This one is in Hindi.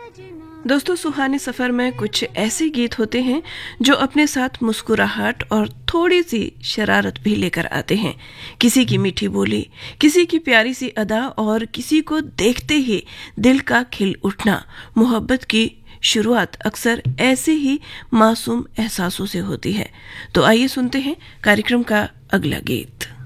दोस्तों, सुहाने सफर में कुछ ऐसे गीत होते हैं जो अपने साथ मुस्कुराहट और थोड़ी सी शरारत भी लेकर आते हैं। किसी की मीठी बोली, किसी की प्यारी सी अदा और किसी को देखते ही दिल का खिल उठना। मोहब्बत की शुरुआत अक्सर ऐसे ही मासूम एहसासों से होती है। तो आइए सुनते हैं कार्यक्रम का अगला गीत।